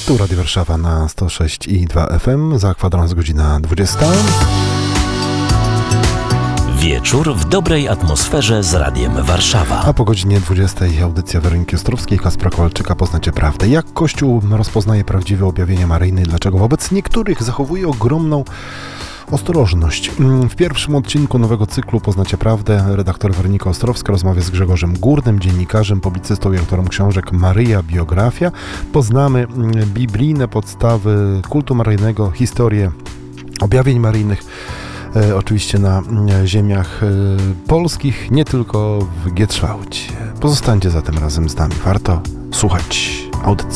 Tu Radio Warszawa na 106,2 FM, za kwadrans godzina 20. Wieczór w dobrej atmosferze z Radiem Warszawa. A po godzinie 20 audycja Weroniki Ostrowskiej, Kacpra Kowalczyka, Poznacie Prawdę. Jak Kościół rozpoznaje prawdziwe objawienia maryjne i dlaczego wobec niektórych zachowuje ogromną ostrożność. W pierwszym odcinku nowego cyklu Poznacie Prawdę redaktor Weronika Ostrowska rozmawia z Grzegorzem Górnym, dziennikarzem, publicystą i autorem książek Maryja, biografia. Poznamy biblijne podstawy kultu maryjnego, historię objawień maryjnych, oczywiście na ziemiach polskich, nie tylko w Gietrzwałcie. Pozostańcie zatem razem z nami. Warto słuchać audycji.